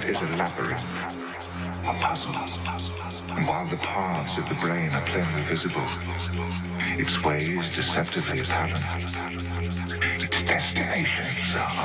mind is a labyrinth, a puzzle. And while the paths of the brain are plainly visible, its ways deceptively apparent, its destinations are